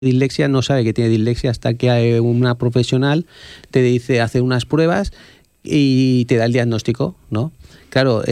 dislexia no sabe que tiene dislexia hasta que una profesional te dice, hace unas pruebas y te da el diagnóstico, ¿no? Claro,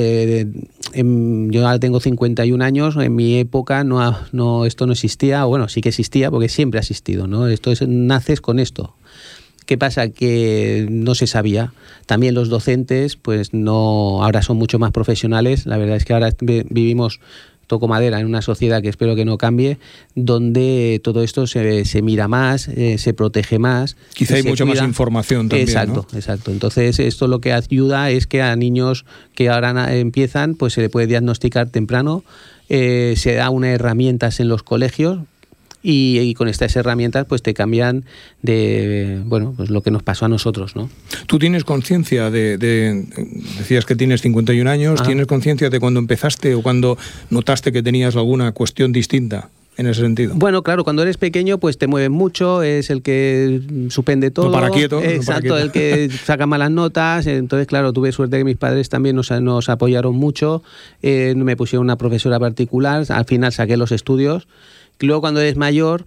yo ahora tengo 51 años, en mi época esto no existía, o bueno, sí que existía porque siempre ha existido, ¿no? Naces con esto. ¿Qué pasa? Que no se sabía. También los docentes, pues no, ahora son mucho más profesionales. La verdad es que ahora vivimos, toco madera, en una sociedad que espero que no cambie, donde todo esto se mira más, se protege más. Quizá hay mucha más información también, exacto, ¿no? Exacto. Entonces, esto lo que ayuda es que a niños que ahora empiezan, pues se le puede diagnosticar temprano, se da unas herramientas en los colegios. Y con estas herramientas pues te cambian de, bueno, pues lo que nos pasó a nosotros, ¿no? ¿Tú tienes conciencia decías que tienes 51 años, ¿tienes conciencia de cuando empezaste o cuando notaste que tenías alguna cuestión distinta en ese sentido? Bueno, claro, cuando eres pequeño pues te mueves mucho, es el que suspende todo. No para quieto. Exacto, el que saca malas notas. Entonces, claro, tuve suerte que mis padres también nos apoyaron mucho, me pusieron una profesora particular, al final saqué los estudios. Luego, cuando eres mayor,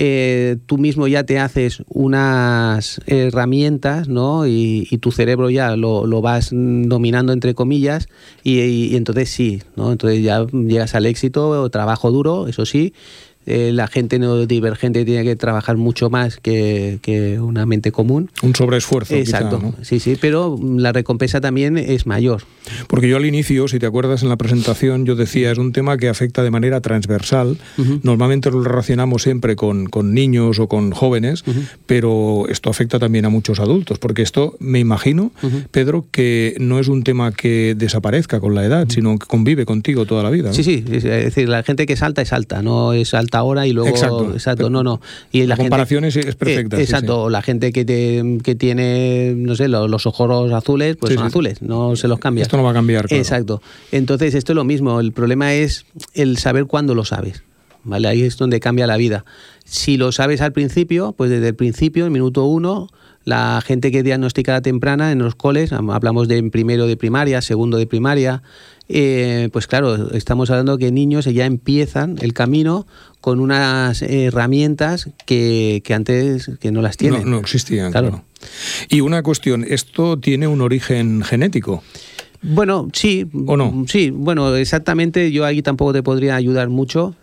tú mismo ya te haces unas herramientas, ¿no? Y tu cerebro ya lo vas dominando, entre comillas, y entonces sí, ¿no? Entonces ya llegas al éxito, trabajo duro, eso sí. La gente neurodivergente tiene que trabajar mucho más que una mente común. Un sobreesfuerzo. Exacto, quizá, ¿no? Sí, pero la recompensa también es mayor. Porque yo al inicio, si te acuerdas en la presentación, yo decía, es un tema que afecta de manera transversal. Normalmente lo relacionamos siempre con niños o con jóvenes, pero esto afecta también a muchos adultos, porque esto, me imagino, Pedro, que no es un tema que desaparezca con la edad, sino que convive contigo toda la vida, ¿no? Sí, es decir, la gente que salta es alta, no es alta ahora y luego... Exacto, no. Y la comparación es perfecta. Exacto, sí. La gente que tiene, no sé, los ojos azules, pues son azules, no se los cambia. Esto no va a cambiar, claro. Exacto. Entonces, esto es lo mismo, el problema es el saber cuándo lo sabes, ¿vale? Ahí es donde cambia la vida. Si lo sabes al principio, pues desde el principio, en minuto 1, la gente que diagnosticada temprana en los coles, hablamos de primero de primaria, segundo de primaria, pues claro, estamos hablando que niños ya empiezan el camino con unas herramientas que antes que no las tienen. No existían, claro. Y una cuestión, ¿esto tiene un origen genético? Bueno, sí. ¿O no? Sí, bueno, exactamente, yo ahí tampoco te podría ayudar mucho,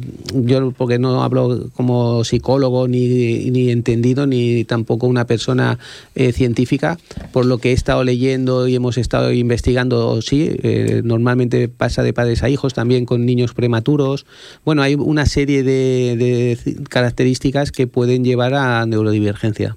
yo porque no hablo como psicólogo ni entendido, ni tampoco una persona científica, por lo que he estado leyendo y hemos estado investigando, sí, normalmente pasa de padres a hijos, también con niños prematuros. Bueno, hay una serie de características que pueden llevar a neurodivergencia.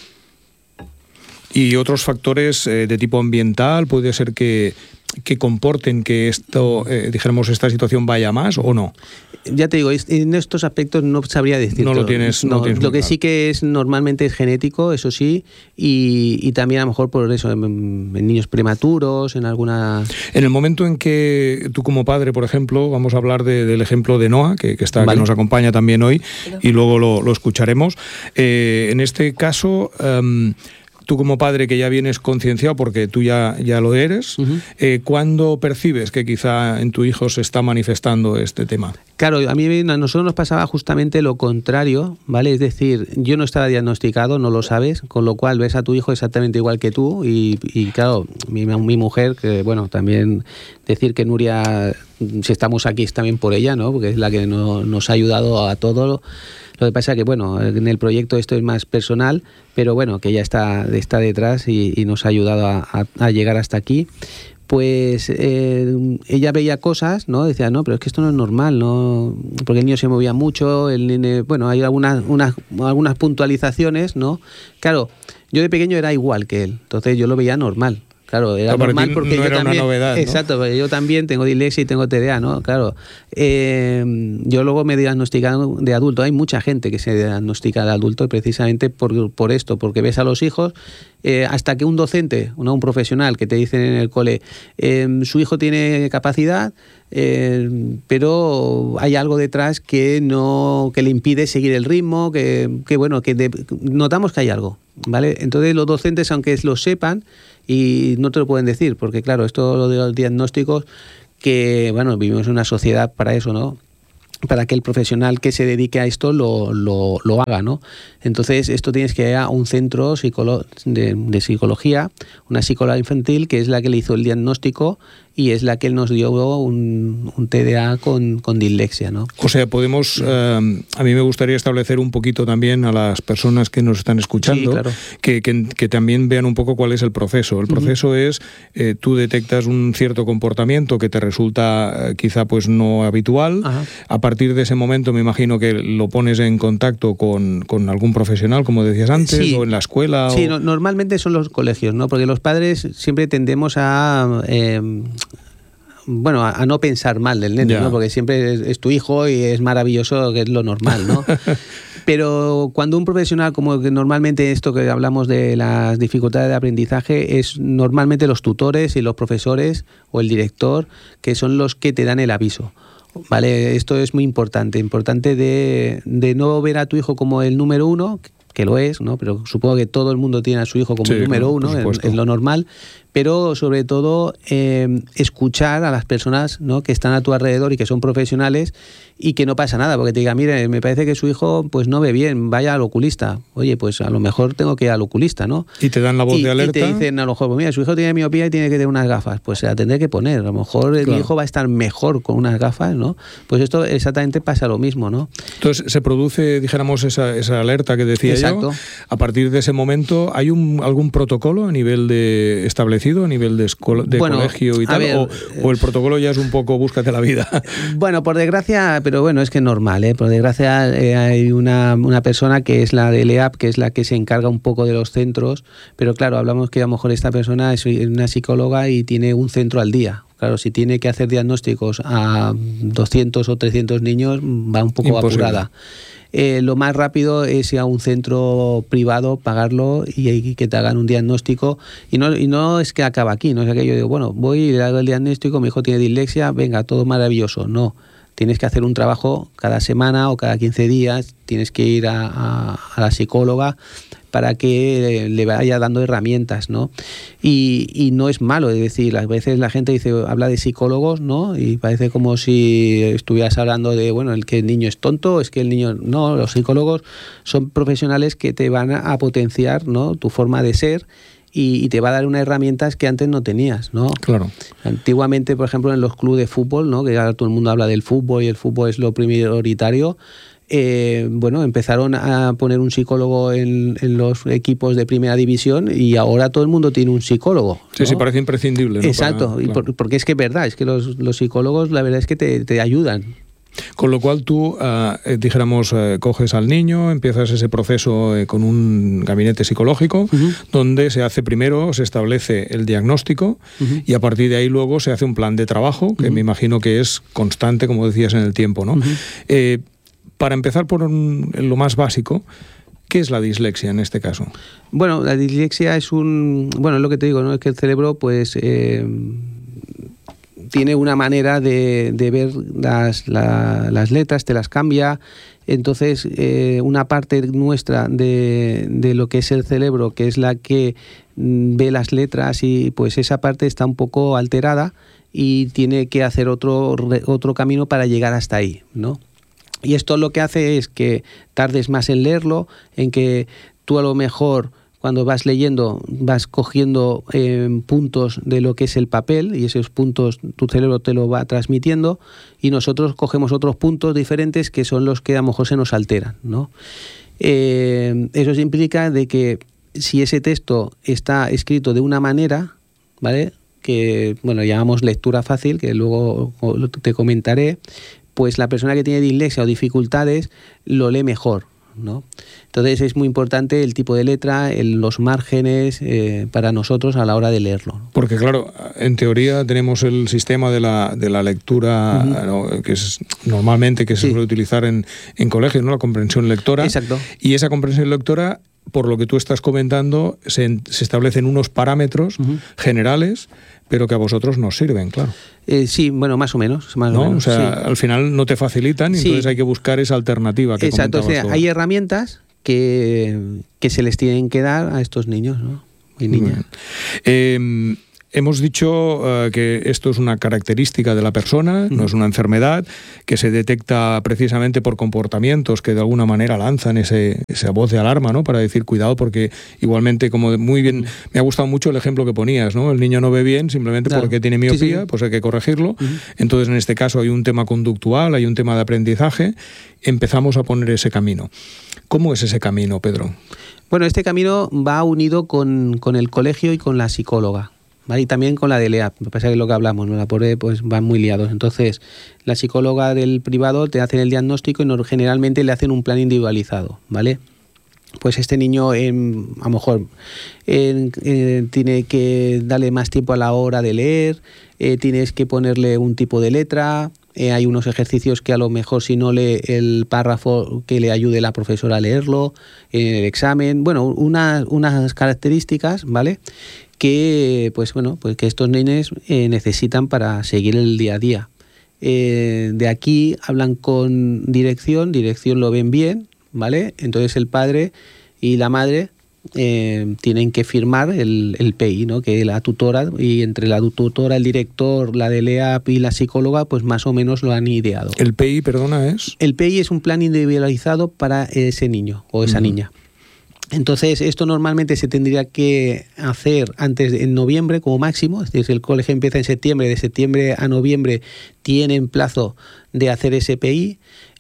Y otros factores de tipo ambiental, puede ser que comporten que esto, dijéramos, esta situación vaya más o no. Ya te digo, en estos aspectos no sabría decirlo. No lo tienes. Lo que sí que normalmente es genético, eso sí, y también a lo mejor por eso, en niños prematuros, en alguna... En el momento en que tú como padre, por ejemplo, vamos a hablar del ejemplo de Noa, que nos acompaña también hoy, y luego lo escucharemos. En este caso... tú como padre que ya vienes concienciado, porque tú ya lo eres, ¿cuándo percibes que quizá en tu hijo se está manifestando este tema? Claro, a nosotros nos pasaba justamente lo contrario, ¿vale? Es decir, yo no estaba diagnosticado, no lo sabes, con lo cual ves a tu hijo exactamente igual que tú y claro, mi mujer, que bueno, también decir que Nuria, si estamos aquí es también por ella, ¿no? Porque es la que nos ha ayudado a todo. Lo que pasa es que, bueno, en el proyecto esto es más personal, pero bueno, que ella está detrás y nos ha ayudado a llegar hasta aquí. Pues ella veía cosas, ¿no? Decía, no, pero es que esto no es normal, ¿no? Porque el niño se movía mucho, el nene, bueno, hay algunas puntualizaciones, ¿no? Claro, yo de pequeño era igual que él, entonces yo lo veía normal. Claro, era normal porque no yo era también... una novedad, ¿no? Exacto, porque yo también tengo dislexia y tengo TDA, ¿no? Claro. Yo luego me diagnosticaron de adulto. Hay mucha gente que se diagnostica de adulto precisamente por esto, porque ves a los hijos, hasta que un docente, un profesional que te dicen en el cole, su hijo tiene capacidad, pero hay algo detrás que le impide seguir el ritmo, notamos que hay algo, ¿vale? Entonces los docentes, aunque lo sepan, y no te lo pueden decir, porque claro, esto lo de los diagnósticos, que bueno, vivimos en una sociedad para eso, ¿no? para que el profesional que se dedique a esto lo haga, ¿no? Entonces, esto tienes que ir a un centro de psicología, una psicóloga infantil, que es la que le hizo el diagnóstico y es la que nos dio un TDA con dislexia, ¿no? O sea, podemos... a mí me gustaría establecer un poquito también a las personas que nos están escuchando, sí, claro, que también vean un poco cuál es el proceso. El proceso es, tú detectas un cierto comportamiento que te resulta quizá pues no habitual. Ajá. A partir de ese momento me imagino que lo pones en contacto con algún profesional, como decías antes, sí, o en la escuela. Sí, normalmente son los colegios, ¿no? Porque los padres siempre tendemos a no pensar mal del nene, ¿no? Porque siempre es tu hijo y es maravilloso, que es lo normal, ¿no? Pero cuando un profesional, como que normalmente esto que hablamos de las dificultades de aprendizaje, es normalmente los tutores y los profesores o el director, que son los que te dan el aviso. Vale, esto es muy importante de no ver a tu hijo como el número uno, que lo es, ¿no? Pero supongo que todo el mundo tiene a su hijo como el número uno, es lo normal, pero sobre todo escuchar a las personas, ¿no?, que están a tu alrededor y que son profesionales y que no pasa nada, porque te diga, mire, me parece que su hijo pues no ve bien, vaya al oculista. Oye, pues a lo mejor tengo que ir al oculista, ¿no? Y te dan la voz de alerta. Y te dicen, a lo mejor, pues mira, su hijo tiene miopía y tiene que tener unas gafas, pues se la tendré que poner. A lo mejor mi hijo va a estar mejor con unas gafas, ¿no? Pues esto exactamente pasa lo mismo, ¿no? Entonces se produce, dijéramos, esa alerta que decía. Exacto. Yo. A partir de ese momento, ¿hay algún protocolo a nivel de establecido, a nivel de colegio y tal? Ver, o el protocolo ya es un poco búscate la vida. Bueno, por desgracia, pero bueno, es que es normal, ¿eh? Por desgracia hay una persona que es la del EAP, que es la que se encarga un poco de los centros, pero claro, hablamos que a lo mejor esta persona es una psicóloga y tiene un centro al día. Claro, si tiene que hacer diagnósticos a 200 o 300 niños, va un poco apurada. Lo más rápido es ir a un centro privado, pagarlo y que te hagan un diagnóstico. Y no es que acaba aquí, no es que yo digo, bueno, voy y le hago el diagnóstico, mi hijo tiene dislexia, venga, todo maravilloso. No, tienes que hacer un trabajo cada semana o cada 15 días, tienes que ir a la psicóloga para que le vaya dando herramientas, ¿no? Y no es malo, es decir, a veces la gente habla de psicólogos, ¿no? Y parece como si estuvieras hablando de, bueno, el que el niño es tonto, es que el niño... No, los psicólogos son profesionales que te van a potenciar, ¿no?, tu forma de ser y te va a dar unas herramientas que antes no tenías, ¿no? Claro. Antiguamente, por ejemplo, en los clubes de fútbol, ¿no?, que ahora todo el mundo habla del fútbol y el fútbol es lo prioritario. Empezaron a poner un psicólogo en los equipos de primera división y ahora todo el mundo tiene un psicólogo, ¿no? Sí, parece imprescindible, ¿no? Exacto, claro. Porque es que es verdad, es que los psicólogos la verdad es que te ayudan. Con lo cual tú, dijéramos, coges al niño, empiezas ese proceso con un gabinete psicológico, donde se establece el diagnóstico y a partir de ahí luego se hace un plan de trabajo, que me imagino que es constante, como decías, en el tiempo, ¿no? Para empezar por lo más básico, ¿qué es la dislexia en este caso? Bueno, la dislexia es es lo que te digo, ¿no? Es que el cerebro, pues, tiene una manera de ver las letras, te las cambia. Entonces, una parte nuestra de lo que es el cerebro, que es la que ve las letras, y pues esa parte está un poco alterada y tiene que hacer otro camino para llegar hasta ahí, ¿no? Y esto lo que hace es que tardes más en leerlo, en que tú a lo mejor cuando vas leyendo vas cogiendo puntos de lo que es el papel y esos puntos tu cerebro te lo va transmitiendo y nosotros cogemos otros puntos diferentes que son los que a lo mejor se nos alteran, ¿no? Eso implica de que si ese texto está escrito de una manera, ¿vale?, que llamamos lectura fácil, que luego te comentaré, pues la persona que tiene dislexia o dificultades lo lee mejor, ¿no? Entonces es muy importante el tipo de letra, los márgenes para nosotros a la hora de leerlo. Porque claro, en teoría tenemos el sistema de la lectura, ¿no?, que es normalmente que se suele utilizar en colegios, ¿no?, la comprensión lectora. Exacto. Y esa comprensión lectora, por lo que tú estás comentando, se establecen unos parámetros generales, pero que a vosotros nos sirven, claro. Sí, más o menos. O sea, al final no te facilitan y entonces hay que buscar esa alternativa que exacto, comentabas. O sea, hay herramientas que se les tienen que dar a estos niños, ¿no?, y niñas. hemos dicho que esto es una característica de la persona, no es una enfermedad, que se detecta precisamente por comportamientos que de alguna manera lanzan esa voz de alarma, ¿no? Para decir cuidado, porque igualmente, como muy bien, me ha gustado mucho el ejemplo que ponías, ¿no? El niño no ve bien simplemente porque tiene miopía, pues hay que corregirlo. Entonces, en este caso hay un tema conductual, hay un tema de aprendizaje, empezamos a poner ese camino. ¿Cómo es ese camino, Pedro? Bueno, este camino va unido con el colegio y con la psicóloga, ¿vale? Y también con la de LEAP. Me pasa que lo que hablamos, ¿no? La pobre, pues van muy liados. Entonces, la psicóloga del privado te hace el diagnóstico y generalmente le hacen un plan individualizado, ¿vale? Pues este niño a lo mejor tiene que darle más tiempo a la hora de leer, tienes que ponerle un tipo de letra, hay unos ejercicios que a lo mejor si no lee el párrafo que le ayude la profesora a leerlo en el examen, bueno, unas características, ¿vale? Que pues bueno, pues que estos nenes necesitan para seguir el día a día. De aquí hablan con dirección lo ven bien, ¿vale? Entonces el padre y la madre tienen que firmar el PI, ¿no? Que la tutora, y entre la tutora, el director, la de LEAP y la psicóloga, pues más o menos lo han ideado. ¿El PI, perdona, es? El PI es un plan individualizado para ese niño o esa niña. Entonces, esto normalmente se tendría que hacer en noviembre como máximo, es decir, si el colegio empieza en septiembre, de septiembre a noviembre tienen plazo de hacer ese PI.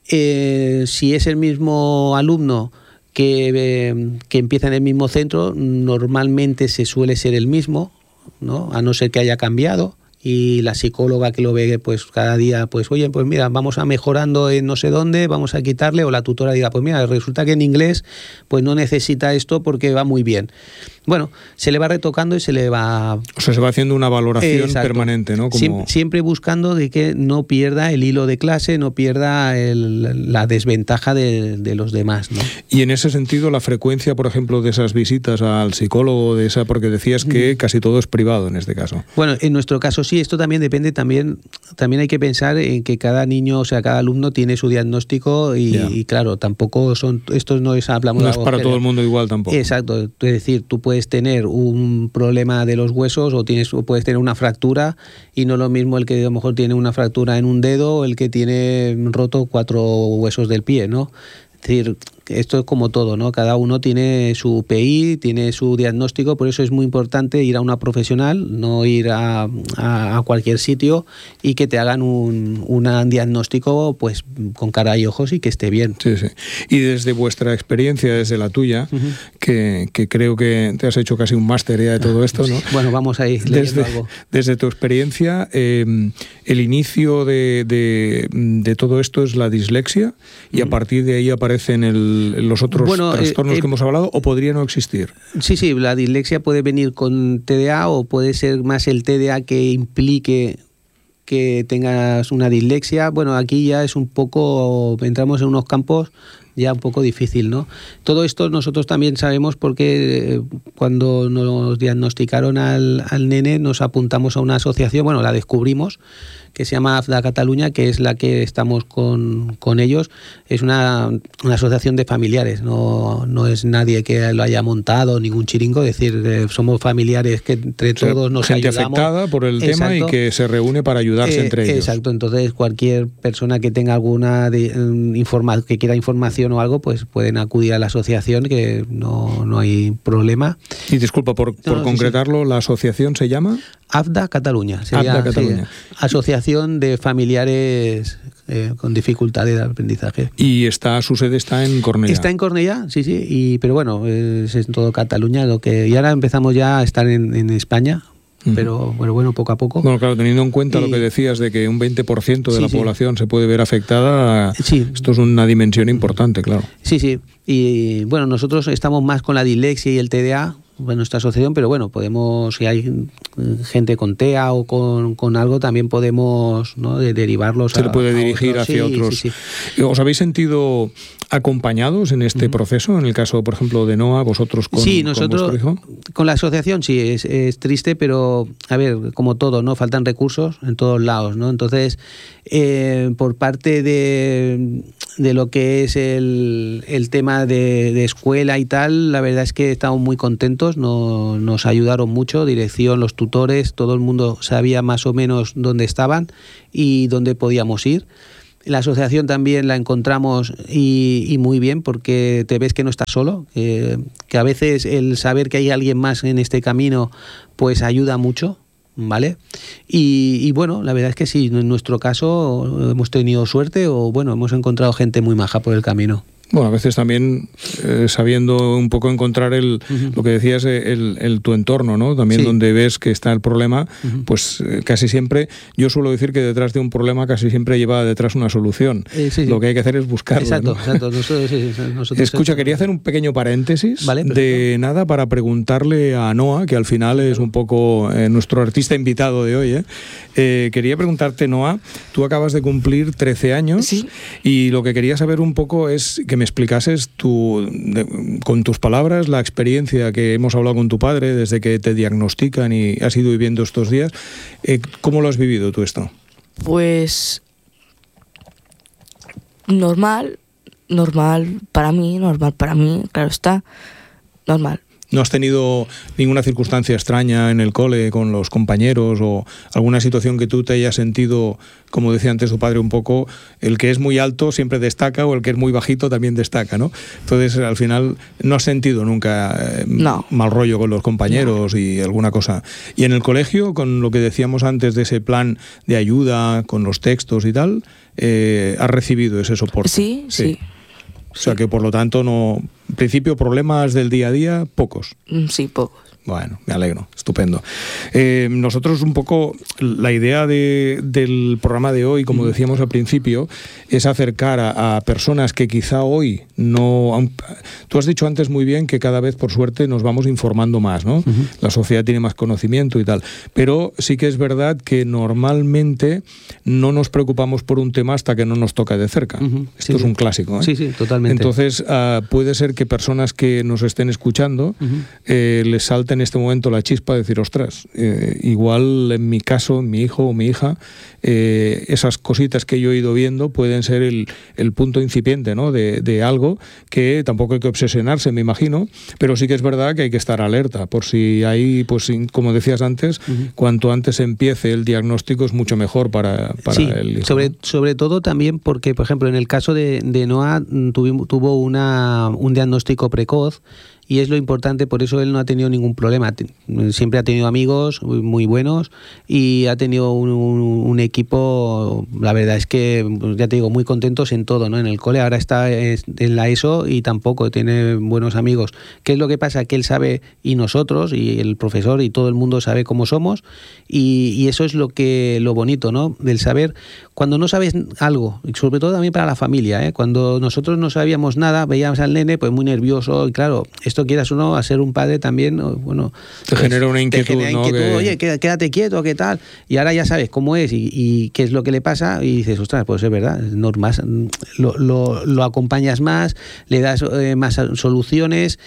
Si es el mismo alumno que empieza en el mismo centro, normalmente se suele ser el mismo, ¿no? A no ser que haya cambiado. Y la psicóloga que lo ve pues cada día, pues oye, pues mira, vamos a mejorando en no sé dónde, vamos a quitarle, o la tutora diga, pues mira, resulta que en inglés pues no necesita esto porque va muy bien. Bueno, se le va retocando y se le va... O sea, se va haciendo una valoración permanente, ¿no? Como... Siempre buscando de que no pierda el hilo de clase, no pierda la desventaja de los demás, ¿no? Y en ese sentido, la frecuencia, por ejemplo, de esas visitas al psicólogo, porque decías que casi todo es privado en este caso. Bueno, en nuestro caso sí, esto también depende, también hay que pensar en que cada niño, o sea, cada alumno tiene su diagnóstico y claro, tampoco son, esto no es, hablamos no de es para todo el mundo igual tampoco. Exacto, es decir, tú puedes tener un problema de los huesos o puedes tener una fractura y no es lo mismo el que a lo mejor tiene una fractura en un dedo o el que tiene roto 4 huesos del pie, ¿no? Es decir, esto es como todo, ¿no? Cada uno tiene su PI, tiene su diagnóstico, por eso es muy importante ir a una profesional, no ir a cualquier sitio y que te hagan un diagnóstico pues con cara y ojos y que esté bien. Sí, sí. Y desde vuestra experiencia, desde la tuya, que creo que te has hecho casi un máster ya de todo esto, ¿no? Bueno, vamos a ir leyendo algo. Desde tu experiencia, el inicio de todo esto es la dislexia y a partir de ahí aparecen los otros trastornos que hemos hablado, ¿o podría no existir? Sí, la dislexia puede venir con TDA o puede ser más el TDA que implique que tengas una dislexia. Bueno, aquí ya es un poco, entramos en unos campos ya un poco difícil, ¿no? Todo esto nosotros también sabemos porque cuando nos diagnosticaron al nene nos apuntamos a una asociación, bueno, la descubrimos, que se llama AFDA Cataluña, que es la que estamos con ellos. Es una asociación de familiares, no es nadie que lo haya montado, ningún chiringo, es decir, somos familiares que entre todos nos gente ayudamos. Afectada por el tema y que se reúne para ayudarse entre ellos. Exacto, entonces cualquier persona que tenga alguna que quiera información o algo, pues pueden acudir a la asociación, que no hay problema. Y disculpa, por concretarlo, sí. ¿La asociación se llama? AFDA Cataluña. AFDA Cataluña. Sí, Asociación de Familiares con Dificultades de Aprendizaje. ¿Y su sede está en Cornellá? Está en Cornellá, sí, pero bueno, es en todo Cataluña, y ahora empezamos ya a estar en España. Pero bueno, poco a poco. Bueno, claro, teniendo en cuenta lo que decías de que un 20% de la población se puede ver afectada, esto es una dimensión importante, claro. Sí. Y bueno, nosotros estamos más con la dislexia y el TDA, en nuestra asociación, pero bueno, podemos, si hay gente con TEA o con algo, también podemos, ¿no?, derivarlos. Se le puede dirigir hacia otros. Sí. ¿Os habéis sentido acompañados en este proceso? En el caso, por ejemplo, de Noa, vosotros con nosotros, con vuestro hijo. Con la asociación sí, es triste, pero a ver, como todo, ¿no? Faltan recursos en todos lados, ¿no? Entonces, por parte de lo que es el tema de escuela y tal, la verdad es que estamos muy contentos. momentos nos ayudaron mucho, dirección, los tutores, todo el mundo sabía más o menos dónde estaban y dónde podíamos ir. La asociación también la encontramos y muy bien, porque te ves que no estás solo, que a veces el saber que hay alguien más en este camino pues ayuda mucho, ¿vale? Y bueno, la verdad es que sí, en nuestro caso hemos tenido suerte o bueno, hemos encontrado gente muy maja por el camino. Bueno, a veces también sabiendo un poco encontrar lo que decías, tu entorno, ¿no? También sí. Donde ves que está el problema, pues casi siempre, yo suelo decir que detrás de un problema casi siempre lleva detrás una solución. Sí. Lo que hay que hacer es buscarlo. Exacto, ¿no? exacto. Nosotros Escucha, quería hacer un pequeño paréntesis, ¿vale? De nada para preguntarle a Noa, que al final es un poco nuestro artista invitado de hoy. Quería preguntarte, Noa, tú acabas de cumplir 13 años, sí. Y lo que quería saber un poco es que me explicases con tus palabras la experiencia que hemos hablado con tu padre desde que te diagnostican y has ido viviendo estos días. ¿Cómo lo has vivido tú esto? Pues normal para mí, claro está, normal. ¿No has tenido ninguna circunstancia extraña en el cole con los compañeros o alguna situación que tú te hayas sentido, como decía antes tu padre un poco, el que es muy alto siempre destaca o el que es muy bajito también destaca, ¿no? Entonces, al final, ¿no has sentido nunca mal rollo con los compañeros y alguna cosa? Y en el colegio, con lo que decíamos antes de ese plan de ayuda, con los textos y tal, ¿has recibido ese soporte? Sí. O sea que, por lo tanto, en principio, problemas del día a día, pocos. Sí, pocos. Bueno, me alegro, estupendo. Nosotros un poco, la idea del programa de hoy, como decíamos al principio, es acercar a personas que quizá hoy no... Tú has dicho antes muy bien que cada vez, por suerte, nos vamos informando más, ¿no? Uh-huh. La sociedad tiene más conocimiento y tal. Pero sí que es verdad que normalmente no nos preocupamos por un tema hasta que no nos toca de cerca. Uh-huh. Esto es un clásico, ¿eh? Sí, totalmente. Entonces, puede ser que personas que nos estén escuchando les salte en este momento la chispa de decir, ostras, igual en mi caso, mi hijo o mi hija, esas cositas que yo he ido viendo pueden ser el punto incipiente, ¿no? de algo que tampoco hay que obsesionarse, me imagino, pero sí que es verdad que hay que estar alerta por si hay, pues como decías antes, cuanto antes empiece el diagnóstico es mucho mejor para sí, el hijo. Sobre todo también porque, por ejemplo, en el caso de Noa tuvo un diagnóstico precoz. Y es lo importante, por eso él no ha tenido ningún problema. Siempre ha tenido amigos muy buenos y ha tenido un equipo, la verdad es que, ya te digo, muy contentos en todo, ¿no? En el cole, ahora está en la ESO y tampoco tiene buenos amigos. ¿Qué es lo que pasa? Que él sabe, y nosotros, y el profesor, y todo el mundo sabe cómo somos, y eso es lo bonito, ¿no? Del saber, cuando no sabes algo, y sobre todo también para la familia, cuando nosotros no sabíamos nada, veíamos al nene pues muy nervioso, y claro, esto quieras o no, a ser un padre también, bueno... Te genera una inquietud, ¿no? Oye, quédate quieto, ¿qué tal? Y ahora ya sabes cómo es y qué es lo que le pasa y dices, ostras, pues es verdad, es normal, lo acompañas más, le das más soluciones,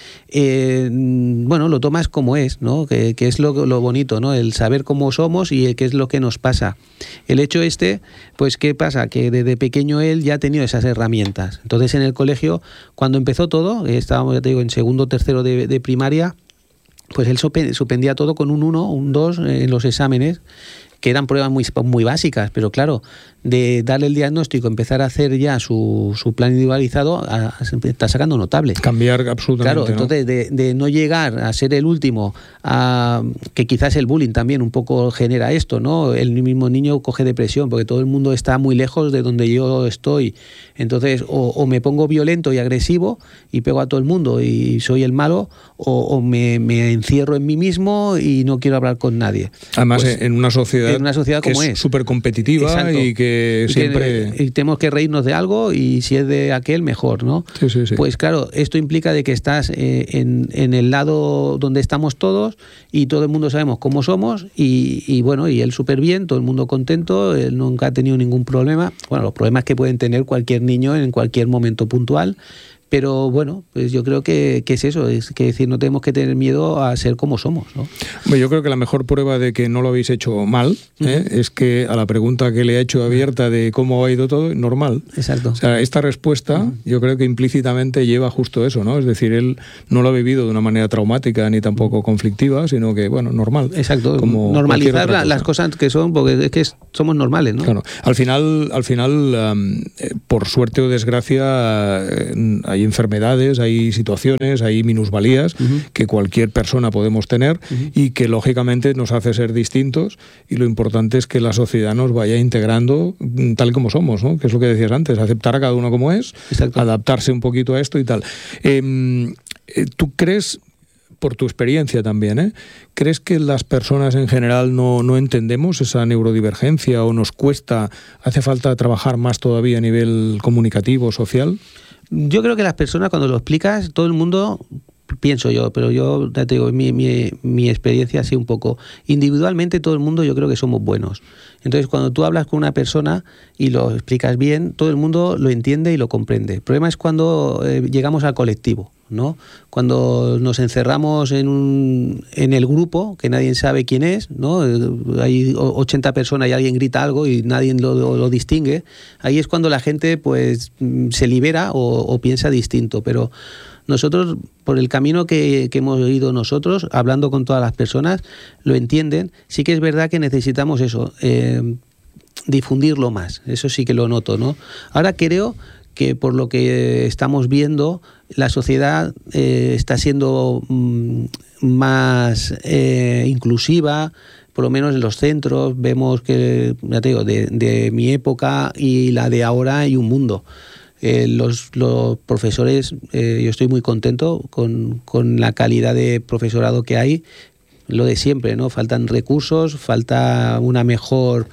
bueno, lo tomas como es, ¿no? Que es lo bonito, ¿no? El saber cómo somos y qué es lo que nos pasa. El hecho pues ¿qué pasa? Que desde pequeño él ya ha tenido esas herramientas. Entonces en el colegio, cuando empezó todo, estábamos, ya te digo, en segundo, tercero de primaria, pues él suspendía todo con un 1, un 2 en los exámenes, que eran pruebas muy básicas, pero claro, de darle el diagnóstico, empezar a hacer ya su plan individualizado, está sacando notable. Cambiar absolutamente. Claro, entonces de no llegar a ser el último, que quizás el bullying también un poco genera esto, ¿no? El mismo niño coge depresión porque todo el mundo está muy lejos de donde yo estoy. Entonces, o me pongo violento y agresivo y pego a todo el mundo y soy el malo, o me encierro en mí mismo y no quiero hablar con nadie. Además, pues, en una sociedad que como es súper competitiva. Exacto. Y que siempre... Y tenemos que reírnos de algo y si es de aquel, mejor, ¿no? Sí. Pues claro, esto implica de que estás en el lado donde estamos todos y todo el mundo sabemos cómo somos y bueno, y él súper bien, todo el mundo contento, él nunca ha tenido ningún problema. Bueno, los problemas que pueden tener cualquier niño en cualquier momento puntual, Pero bueno, pues yo creo que es eso, es que decir, no tenemos que tener miedo a ser como somos, ¿no? Bueno, yo creo que la mejor prueba de que no lo habéis hecho mal es que a la pregunta que le ha hecho abierta de cómo ha ido todo, normal. Exacto. O sea, esta respuesta yo creo que implícitamente lleva justo eso, ¿no? Es decir, él no lo ha vivido de una manera traumática ni tampoco conflictiva, sino que, bueno, normal. Exacto, como normalizar las cosas que son, porque es que somos normales, ¿no? Claro. Al final, por suerte o desgracia, hay enfermedades, hay situaciones, hay minusvalías que cualquier persona podemos tener y que lógicamente nos hace ser distintos, y lo importante es que la sociedad nos vaya integrando tal como somos, ¿no? Que es lo que decías antes, aceptar a cada uno como es, Exacto. adaptarse un poquito a esto y tal. ¿Tú crees, por tu experiencia también, crees que las personas en general no entendemos esa neurodivergencia o nos cuesta, hace falta trabajar más todavía a nivel comunicativo, social? Yo creo que las personas, cuando lo explicas, todo el mundo, pienso yo, pero yo ya te digo, mi experiencia así un poco, individualmente todo el mundo yo creo que somos buenos. Entonces cuando tú hablas con una persona y lo explicas bien, todo el mundo lo entiende y lo comprende. El problema es cuando llegamos al colectivo, ¿no? Cuando nos encerramos en el grupo, que nadie sabe quién es, ¿no? Hay 80 personas y alguien grita algo y nadie lo distingue. Ahí es cuando la gente pues se libera o piensa distinto. Pero nosotros, por el camino que hemos ido nosotros, hablando con todas las personas, lo entienden. Sí que es verdad que necesitamos eso, difundirlo más. Eso sí que lo noto, ¿no? Ahora creo que por lo que estamos viendo, la sociedad está siendo más inclusiva, por lo menos en los centros. Vemos que, ya te digo, de mi época y la de ahora hay un mundo. Los profesores, yo estoy muy contento con la calidad de profesorado que hay. Lo de siempre, ¿no? Faltan recursos, falta una mejor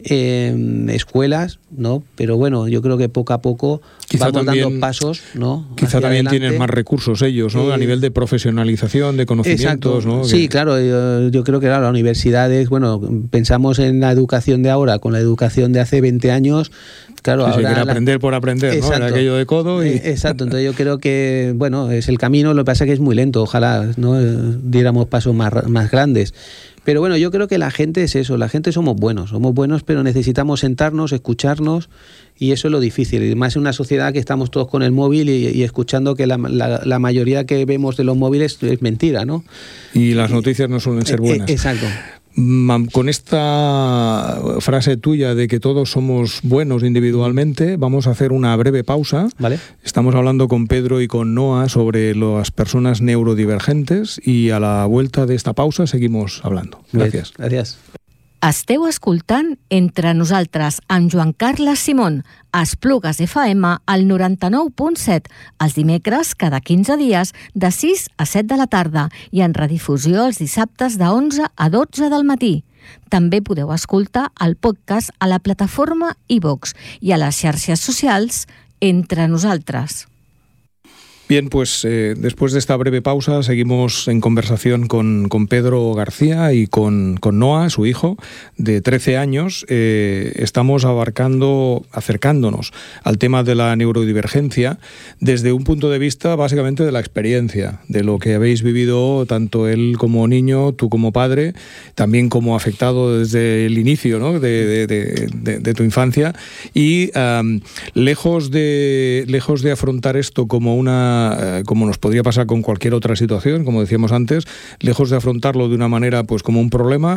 escuelas, ¿no? Pero bueno, yo creo que poco a poco vamos dando pasos, ¿no? Quizá también tienen más recursos ellos, ¿no? A nivel de profesionalización, de conocimientos, ¿no? Sí, claro, yo creo que claro, las universidades, bueno, pensamos en la educación de ahora con la educación de hace 20 años, claro, sí, ahora quiere aprender por aprender, ¿no? Era aquello de codo y... Exacto, entonces yo creo que, bueno, es el camino, lo que pasa es que es muy lento, ojalá, ¿no? Diéramos pasos más grandes. Pero bueno, yo creo que la gente es eso, la gente somos buenos, pero necesitamos sentarnos, escucharnos, y eso es lo difícil. Y más en una sociedad que estamos todos con el móvil y escuchando que la mayoría que vemos de los móviles es mentira, ¿no? Y las noticias no suelen ser buenas. Exacto. Con esta frase tuya de que todos somos buenos individualmente, vamos a hacer una breve pausa. Vale. Estamos hablando con Pedro y con Noa sobre las personas neurodivergentes y a la vuelta de esta pausa seguimos hablando. Gracias. Gracias. Esteu escoltant Entre Nosaltres amb Joan Carles Simón, a Esplugues FM al 99.7, els dimecres cada 15 dies de 6 a 7 de la tarda i en redifusió els dissabtes de 11 a 12 del matí. També podeu escoltar el podcast a la plataforma iVoox i a les xarxes socials Entre Nosaltres. Bien, pues después de esta breve pausa seguimos en conversación con Pedro García y con Noa, su hijo, de 13 años. Estamos acercándonos al tema de la neurodivergencia desde un punto de vista básicamente de la experiencia, de lo que habéis vivido tanto él como niño, tú como padre, también como afectado desde el inicio, ¿no? de tu infancia, y lejos de afrontar esto como como nos podría pasar con cualquier otra situación, como decíamos antes, lejos de afrontarlo de una manera pues como un problema,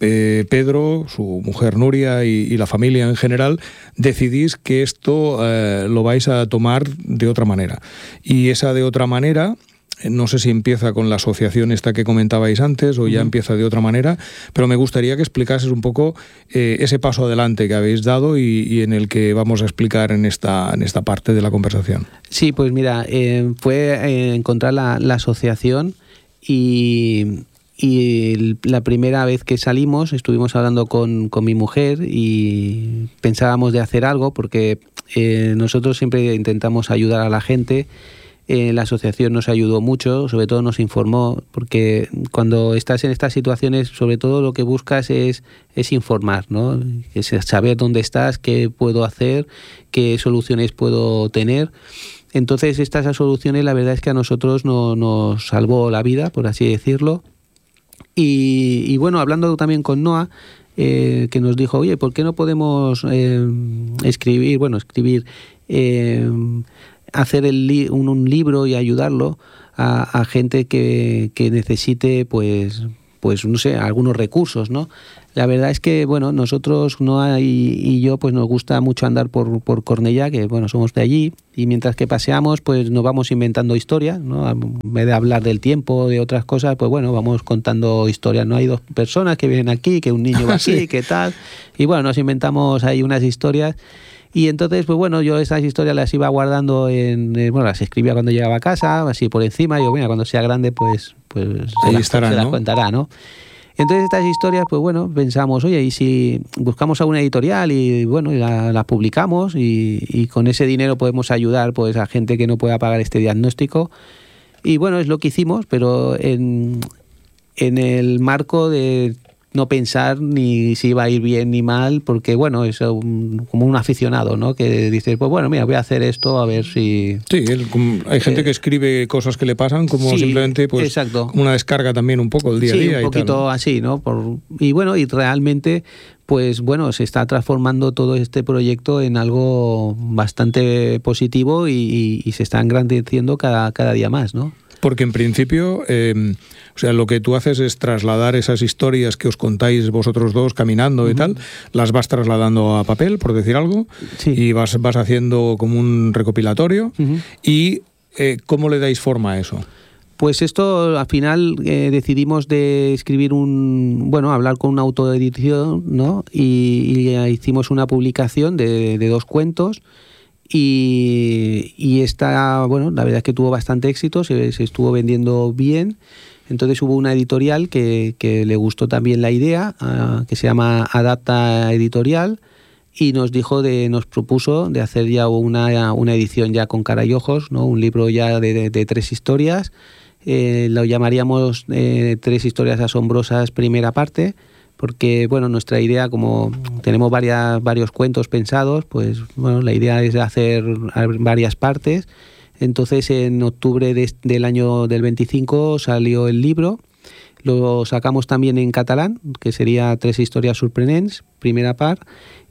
Pedro, su mujer Nuria y la familia en general decidís que esto lo vais a tomar de otra manera. Y esa de otra manera, no sé si empieza con la asociación esta que comentabais antes o ya empieza de otra manera, pero me gustaría que explicases un poco ese paso adelante que habéis dado y en el que vamos a explicar en esta parte de la conversación. Sí, pues mira, fue encontrar la asociación y la primera vez que salimos estuvimos hablando con mi mujer y pensábamos de hacer algo porque nosotros siempre intentamos ayudar a la gente La asociación nos ayudó mucho, sobre todo nos informó, porque cuando estás en estas situaciones, sobre todo lo que buscas es informar, ¿no? Es saber dónde estás, qué puedo hacer, qué soluciones puedo tener. Entonces estas soluciones la verdad es que a nosotros nos salvó la vida, por así decirlo. Y bueno, hablando también con Noa, que nos dijo, oye, ¿por qué no podemos escribir, hacer un libro y ayudarlo a gente que necesite, pues no sé, algunos recursos, ¿no? La verdad es que, bueno, nosotros, Noa y yo, pues nos gusta mucho andar por Cornellá, que, bueno, somos de allí, y mientras que paseamos, pues nos vamos inventando historias, ¿no? En vez de hablar del tiempo, de otras cosas, pues bueno, vamos contando historias, ¿no? Hay dos personas que vienen aquí, que un niño va aquí, que tal, y bueno, nos inventamos ahí unas historias. Y entonces, pues bueno, yo esas historias las iba guardando las escribía cuando llegaba a casa, así por encima, y digo, mira, cuando sea grande, pues ahí estará, se las ¿no? contará, ¿no? Entonces estas historias, pues bueno, pensamos, oye, ¿y si buscamos alguna editorial y bueno, y la publicamos y con ese dinero podemos ayudar pues a gente que no pueda pagar este diagnóstico? Y bueno, es lo que hicimos, pero en el marco de no pensar ni si iba a ir bien ni mal, porque bueno, es como un aficionado, ¿no? Que dice, pues bueno, mira, voy a hacer esto a ver si... Sí, hay gente que escribe cosas que le pasan como sí, simplemente pues exacto, como una descarga también un poco el día a día. Sí, un poquito y tal, ¿no? así, ¿no? Y bueno, y realmente, pues bueno, se está transformando todo este proyecto en algo bastante positivo y se está engrandeciendo cada día más, ¿no? Porque en principio, o sea, lo que tú haces es trasladar esas historias que os contáis vosotros dos caminando y tal, las vas trasladando a papel, por decir algo, Sí. y vas haciendo como un recopilatorio. Y ¿cómo le dais forma a eso? Pues esto al final decidimos de escribir hablar con una autoedición, ¿no? Y hicimos una publicación de 2 cuentos. Y esta, bueno, la verdad es que tuvo bastante éxito, se estuvo vendiendo bien. Entonces hubo una editorial que le gustó también la idea, que se llama Adapta Editorial, y nos propuso de hacer ya una edición ya con cara y ojos, ¿no? Un libro ya de 3 historias. Lo llamaríamos 3 historias asombrosas primera parte, porque bueno, nuestra idea, como tenemos varios cuentos pensados, pues bueno, la idea es hacer varias partes. Entonces en octubre del año del 25 salió el libro, lo sacamos también en catalán, que sería 3 historias sorprendents, primera part.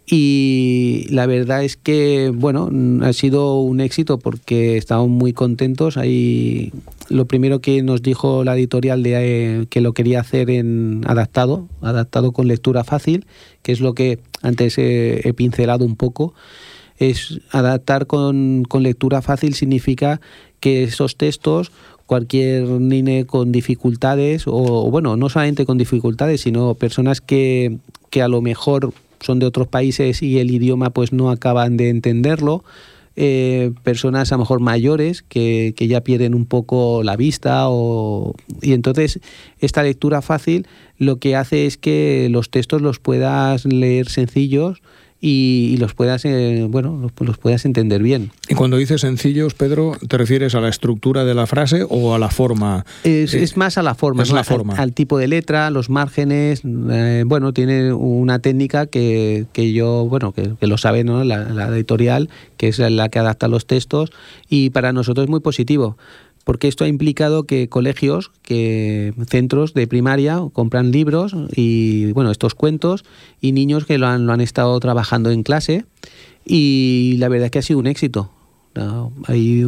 Y la verdad es que, bueno, ha sido un éxito porque estamos muy contentos. Ahí lo primero que nos dijo la editorial que lo quería hacer adaptado con lectura fácil, que es lo que antes he pincelado un poco. Es adaptar con lectura fácil significa que esos textos, cualquier niño con dificultades, o bueno, no solamente con dificultades, sino personas que a lo mejor son de otros países y el idioma pues no acaban de entenderlo, personas a lo mejor mayores que ya pierden un poco la vista, y entonces esta lectura fácil lo que hace es que los textos los puedas leer sencillos y los puedas los puedas entender bien. Y cuando dices sencillos, Pedro, ¿te refieres a la estructura de la frase o a la forma? Es más a la forma, es la forma. Al tipo de letra, los márgenes. Tiene una técnica que lo sabe, ¿no? La editorial, que es la que adapta los textos, y para nosotros es muy positivo. Porque esto ha implicado que colegios, que centros de primaria compran libros y estos cuentos, y niños que lo han estado trabajando en clase, y la verdad es que ha sido un éxito. Hay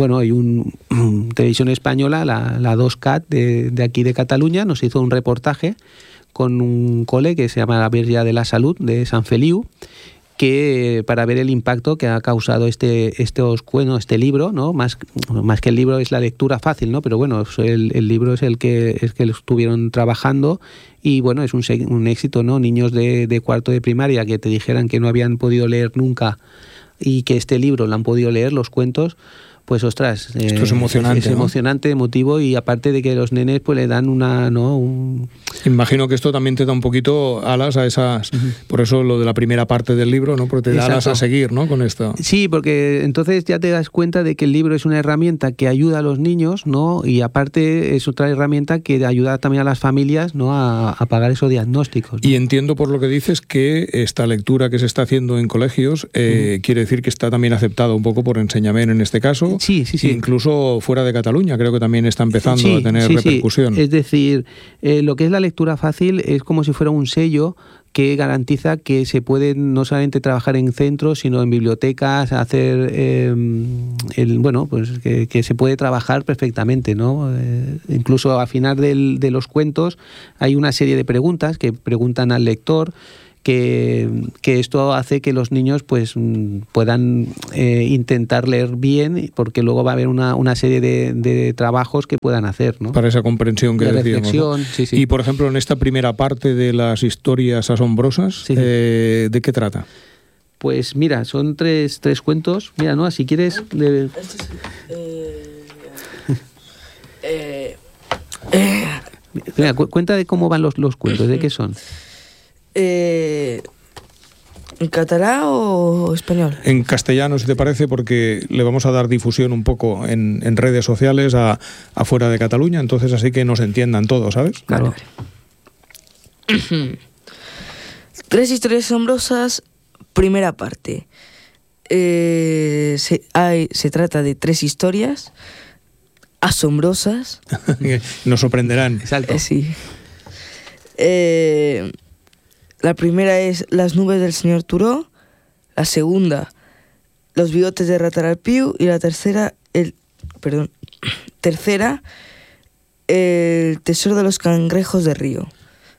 Televisión Española, la 2CAT de aquí de Cataluña, nos hizo un reportaje con un cole que se llama la Verge de la Salud de Sant Feliu, que para ver el impacto que ha causado este libro, ¿no? Más que el libro es la lectura fácil, ¿no? Pero bueno, el libro es el que lo estuvieron trabajando, y bueno, es un éxito, ¿no? Niños de cuarto de primaria que te dijeran que no habían podido leer nunca y que este libro lo han podido leer, los cuentos, pues ostras, esto es emocionante. Es emocionante, emotivo, y aparte de que los nenes pues le dan una, ¿no? Imagino que esto también te da un poquito alas a esas, por eso lo de la primera parte del libro, ¿no? Porque te da alas a seguir, ¿no? Con esto. Sí, porque entonces ya te das cuenta de que el libro es una herramienta que ayuda a los niños, ¿no? Y aparte es otra herramienta que ayuda también a las familias, ¿no? A pagar esos diagnósticos, ¿no? Y entiendo por lo que dices que esta lectura que se está haciendo en colegios quiere decir que está también aceptada un poco por Enseñamen en este caso. Sí. Incluso fuera de Cataluña creo que también está empezando a tener repercusión. Sí. Es decir, lo que es la lectura fácil es como si fuera un sello que garantiza que se puede no solamente trabajar en centros, sino en bibliotecas, hacer que se puede trabajar perfectamente, ¿no? Incluso al final de los cuentos hay una serie de preguntas que preguntan al lector, que esto hace que los niños pues puedan intentar leer bien, porque luego va a haber una serie de trabajos que puedan hacer, ¿no? Para esa comprensión que de decíamos, reflexión, ¿no? Sí. Y por ejemplo, en esta primera parte de las historias asombrosas, ¿de qué trata? Pues mira, son tres cuentos. Mira, ¿no? Si quieres... Mira, cuenta de cómo van los cuentos, ¿de qué son? ¿En catalán o español? En castellano, si te parece, porque le vamos a dar difusión un poco en redes sociales afuera de Cataluña, entonces así que nos entiendan todos, ¿sabes? Claro. Vale. 3 historias asombrosas, primera parte. Se trata de 3 historias asombrosas. Nos sorprenderán. Exacto. Sí. La primera es Las nubes del señor Turó, la segunda Los bigotes de Rataralpiu y la tercera El tesoro de los cangrejos de río.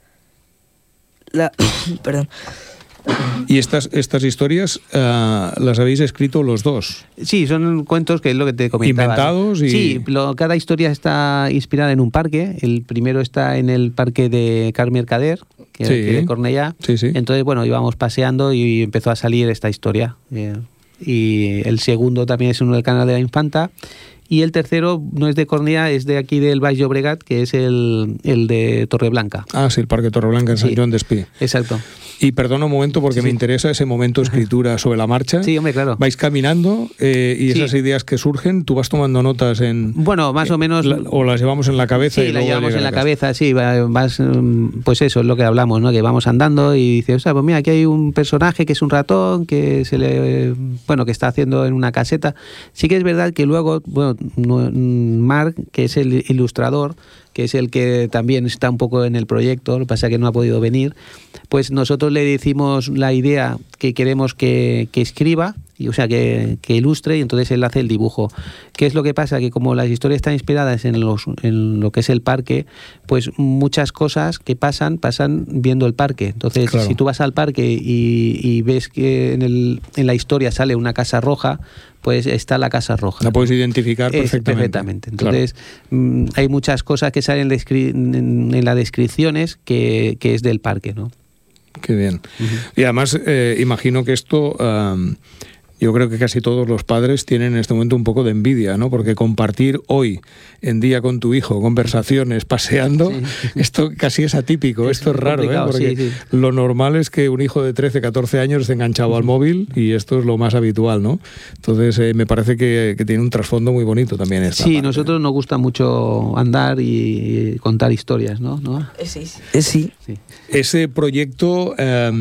Y estas historias las habéis escrito los dos. Sí, son cuentos que es lo que te comentaba. Inventados y... Sí, cada historia está inspirada en un parque. El primero está en el parque de Carme Mercader, que de Cornellá. Sí. Entonces, bueno, íbamos paseando y empezó a salir esta historia. Y el segundo también es uno del Canal de la Infanta. Y el tercero no es de Cornellá, es de aquí del Baix Llobregat, que es el de Torreblanca. Ah, sí, el Parque Torreblanca en Sant Joan d'Espí. Exacto. Y perdona un momento porque me interesa ese momento de escritura sobre la marcha. Sí, hombre, claro. Vais caminando y esas ideas que surgen, tú vas tomando notas en... Bueno, más o menos... o las llevamos en la cabeza. Sí, las llevamos en la cabeza, sí. Vas, pues eso es lo que hablamos, ¿no? Que vamos andando y dices, o sea, pues mira, aquí hay un personaje que es un ratón, que que está haciendo en una caseta. Sí que es verdad que luego, Marc, que es el ilustrador, que es el que también está un poco en el proyecto, lo que pasa es que no ha podido venir, pues nosotros le decimos la idea que queremos que escriba, o sea, que ilustre, y entonces él hace el dibujo. ¿Qué es lo que pasa? Que como las historias están inspiradas en lo que es el parque, pues muchas cosas que pasan viendo el parque. Entonces, claro, si tú vas al parque y ves que en la historia sale una casa roja, pues está la casa roja. La puedes identificar perfectamente. Entonces, claro, hay muchas cosas que salen en las descripciones que es del parque, ¿no? Qué bien. Y además, imagino que esto... yo creo que casi todos los padres tienen en este momento un poco de envidia, ¿no? Porque compartir hoy en día con tu hijo conversaciones paseando, esto casi es atípico, esto es raro, porque lo normal es que un hijo de 13, 14 años esté enganchado al móvil y esto es lo más habitual, ¿no? Entonces me parece que tiene un trasfondo muy bonito también esta parte. Nosotros nos gusta mucho andar y contar historias, ¿no? Sí. Ese proyecto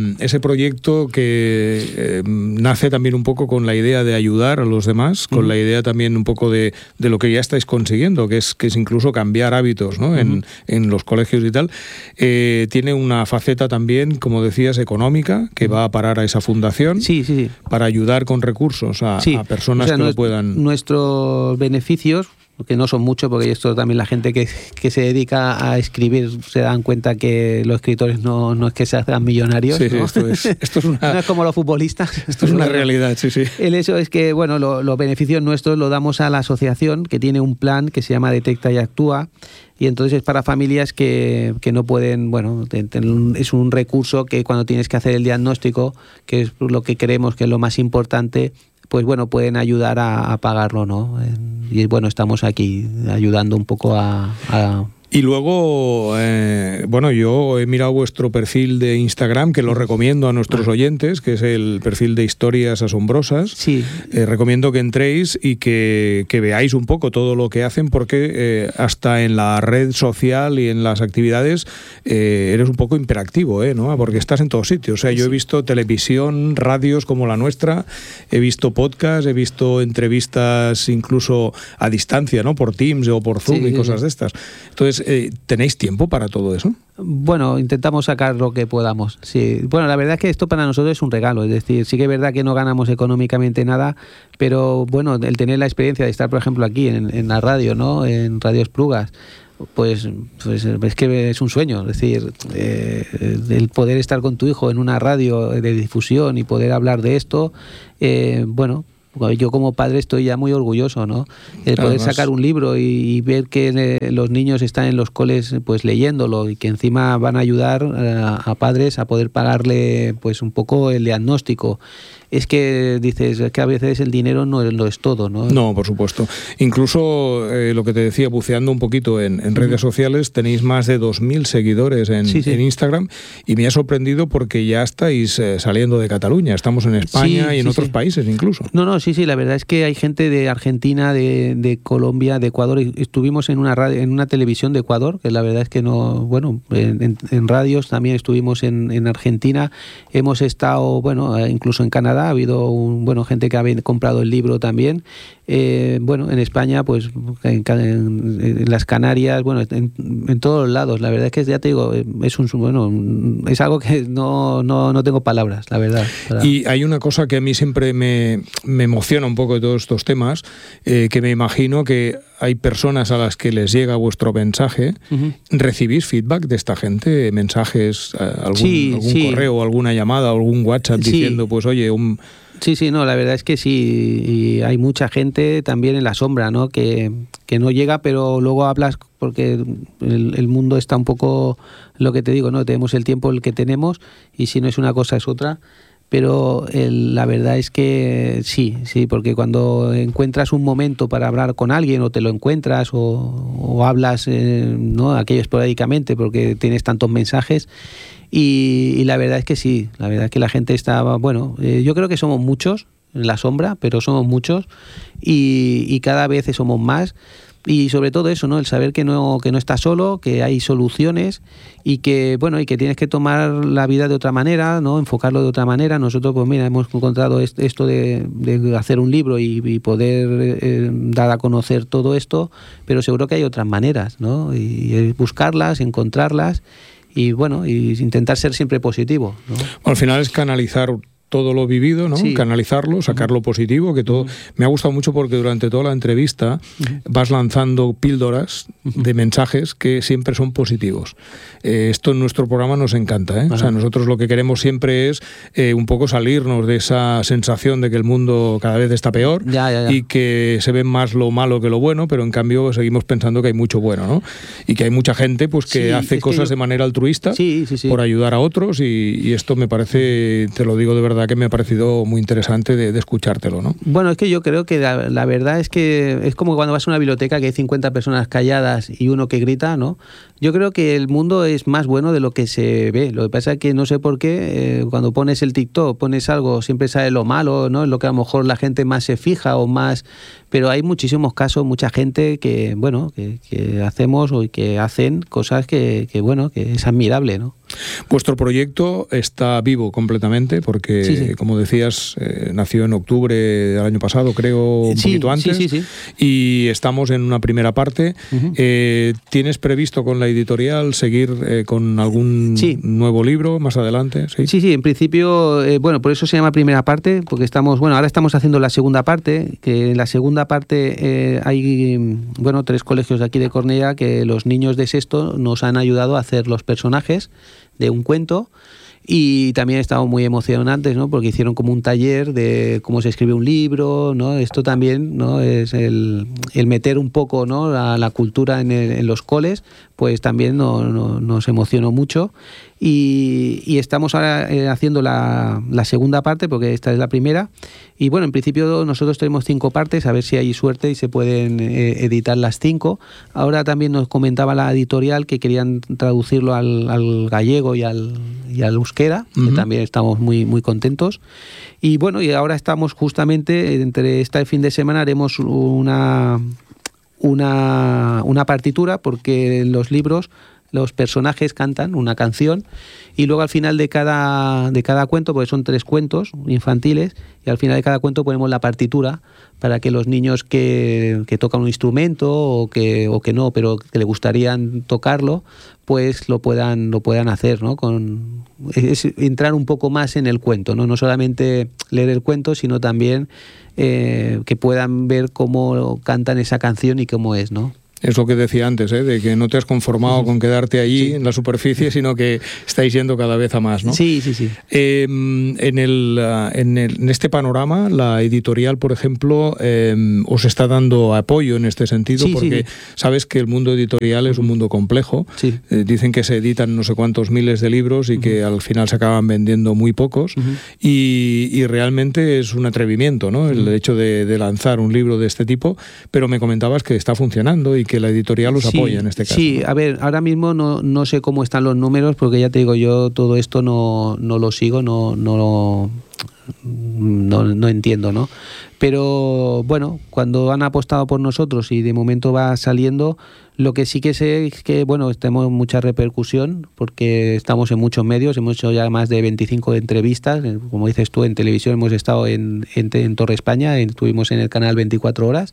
que nace también un poco con la idea de ayudar a los demás, con la idea también un poco de lo que ya estáis consiguiendo, que es incluso cambiar hábitos, ¿no? En los colegios y tal. Tiene una faceta también, como decías, económica, que va a parar a esa fundación para ayudar con recursos a personas que lo puedan... Nuestros beneficios, que no son muchos, porque esto también la gente que se dedica a escribir se dan cuenta que los escritores no es que se hagan millonarios, ¿no? Esto es una... No es como los futbolistas. Esto es una realidad, sí. El hecho es que, los beneficios nuestros los damos a la asociación, que tiene un plan que se llama Detecta y Actúa, y entonces es para familias que no pueden, es un recurso que cuando tienes que hacer el diagnóstico, que es lo que creemos que es lo más importante, pues bueno, pueden ayudar a pagarlo, ¿no? Y bueno, estamos aquí ayudando un poco a Y luego, bueno, yo he mirado vuestro perfil de Instagram, que lo recomiendo a nuestros oyentes, que es el perfil de Historias Asombrosas. Sí. Recomiendo que entréis y que veáis un poco todo lo que hacen, porque hasta en la red social y en las actividades eres un poco hiperactivo, ¿no? Porque estás en todos sitios. O sea, yo he visto televisión, radios como la nuestra, he visto podcasts, he visto entrevistas incluso a distancia, ¿no? Por Teams o por Zoom y cosas de estas. Entonces, ¿tenéis tiempo para todo eso? Bueno, intentamos sacar lo que podamos. Sí. Bueno, la verdad es que esto para nosotros es un regalo. Es decir, sí que es verdad que no ganamos económicamente nada, pero bueno, el tener la experiencia de estar, por ejemplo, aquí en la radio, ¿no? En Radio Esplugas, pues es que es un sueño. Es decir, el poder estar con tu hijo en una radio de difusión y poder hablar de esto, bueno, yo como padre estoy ya muy orgulloso, ¿no? Poder sacar un libro y ver que los niños están en los coles pues leyéndolo y que encima van a ayudar a padres a poder pagarle pues un poco el diagnóstico. Es que dices, es que a veces el dinero no es todo, ¿no? No, por supuesto. Incluso lo que te decía, buceando un poquito en redes sociales, tenéis más de 2.000 seguidores en Instagram, y me ha sorprendido porque ya estáis saliendo de Cataluña. Estamos en España y en otros países incluso. No, sí, la verdad es que hay gente de Argentina, de Colombia, de Ecuador. Estuvimos en una radio, en una televisión de Ecuador, que la verdad es que no, bueno, en radios también estuvimos en Argentina. Hemos estado, bueno, incluso en Canadá. Ha habido gente que ha comprado el libro también. Bueno, en España, pues en las Canarias, bueno, en todos lados. La verdad es que ya te digo, es algo que no tengo palabras, la verdad. Y hay una cosa que a mí siempre me emociona un poco de todos estos temas, que me imagino que hay personas a las que les llega vuestro mensaje. ¿Recibís feedback de esta gente? ¿Mensajes, algún correo, alguna llamada, algún WhatsApp diciendo, pues oye, Sí, no, la verdad es que sí, y hay mucha gente también en la sombra, ¿no? Que no llega, pero luego hablas porque el mundo está un poco, lo que te digo, ¿no? Tenemos el tiempo el que tenemos y si no es una cosa es otra, pero la verdad es que sí, porque cuando encuentras un momento para hablar con alguien o te lo encuentras o hablas, ¿no? Aquello esporádicamente porque tienes tantos mensajes. Y la verdad es que sí, la verdad es que la gente estaba, bueno, yo creo que somos muchos en la sombra, pero somos muchos y cada vez somos más. Y sobre todo eso, ¿no? El saber que no estás solo, que hay soluciones y que, bueno, y que tienes que tomar la vida de otra manera, ¿no? Enfocarlo de otra manera. Nosotros, pues mira, hemos encontrado esto de hacer un libro y poder dar a conocer todo esto, pero seguro que hay otras maneras, ¿no? Y buscarlas, encontrarlas y, bueno, y intentar ser siempre positivo, ¿no? Al final es canalizar todo lo vivido, ¿no? Sí. Canalizarlo, sacarlo positivo, que todo. Me ha gustado mucho porque durante toda la entrevista vas lanzando píldoras de mensajes que siempre son positivos. Esto en nuestro programa nos encanta, ¿eh? O sea, nosotros lo que queremos siempre es un poco salirnos de esa sensación de que el mundo cada vez está peor y que se ve más lo malo que lo bueno, pero en cambio seguimos pensando que hay mucho bueno, ¿no? Y que hay mucha gente pues que hace cosas de manera altruista por ayudar a otros y esto me parece, te lo digo de verdad, que me ha parecido muy interesante de escuchártelo, ¿no? Bueno, es que yo creo que la verdad es que es como cuando vas a una biblioteca que hay 50 personas calladas y uno que grita, ¿no? Yo creo que el mundo es más bueno de lo que se ve. Lo que pasa es que no sé por qué, cuando pones el TikTok, pones algo, siempre sale lo malo, ¿no? Es lo que a lo mejor la gente más se fija o más... Pero hay muchísimos casos, mucha gente que, bueno, que hacemos o que hacen cosas que bueno, que es admirable, ¿no? Vuestro proyecto está vivo completamente porque, como decías, nació en octubre del año pasado, creo, un poquito antes. Y estamos en una primera parte. ¿Tienes previsto con la editorial seguir con algún nuevo libro más adelante? Sí, en principio, bueno, por eso se llama primera parte, porque ahora estamos haciendo la segunda parte, que en la segunda parte hay, bueno, 3 colegios de aquí de Cornellà que los niños de sexto nos han ayudado a hacer los personajes de un cuento Y también estamos muy emocionantes, ¿no? Porque hicieron como un taller de cómo se escribe un libro, ¿no? Esto también, ¿no? Es el meter un poco, ¿no? la cultura en los coles, pues también nos emocionó mucho. Y estamos ahora haciendo la segunda parte, porque esta es la primera. Y bueno, en principio nosotros tenemos 5 partes, a ver si hay suerte y se pueden editar las 5. Ahora también nos comentaba la editorial que querían traducirlo al gallego y al euskera, que también estamos muy, muy contentos. Y bueno, y ahora estamos justamente, entre este fin de semana haremos una partitura, porque en los libros los personajes cantan una canción y luego al final de cada cuento, porque son 3 cuentos infantiles, y al final de cada cuento ponemos la partitura para que los niños que tocan un instrumento o que no, pero que le gustarían tocarlo, pues lo puedan hacer, ¿no? Es entrar un poco más en el cuento, ¿no? No solamente leer el cuento, sino también que puedan ver cómo cantan esa canción y cómo es, ¿no? Es lo que decía antes, de que no te has conformado con quedarte allí en la superficie, sino que estáis yendo cada vez a más, ¿no? Sí. En este panorama, la editorial, por ejemplo, os está dando apoyo en este sentido, porque sabes que el mundo editorial es un mundo complejo. Sí. Dicen que se editan no sé cuántos miles de libros y que al final se acaban vendiendo muy pocos. Y realmente es un atrevimiento, ¿no? El hecho de lanzar un libro de este tipo, pero me comentabas que está funcionando y que la editorial os apoya en este caso. Sí, a ver, ahora mismo no sé cómo están los números, porque ya te digo, yo todo esto no lo sigo, no entiendo, ¿no? Pero bueno, cuando han apostado por nosotros y de momento va saliendo, lo que sí que sé es que, bueno, tenemos mucha repercusión, porque estamos en muchos medios, hemos hecho ya más de 25 entrevistas, como dices tú, en televisión hemos estado en Torre España, estuvimos en el canal 24 horas,